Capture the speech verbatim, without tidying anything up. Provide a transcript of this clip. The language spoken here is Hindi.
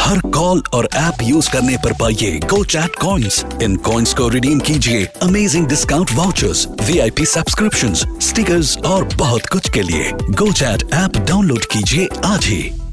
हर कॉल और ऐप यूज करने पर पाइए गो चैट कॉइन्स। इन कॉइन्स को रिडीम कीजिए amazing discount vouchers, VIP subscriptions, stickers और बहुत कुछ के लिए। गो चैट ऐप डाउनलोड कीजिए आज ही।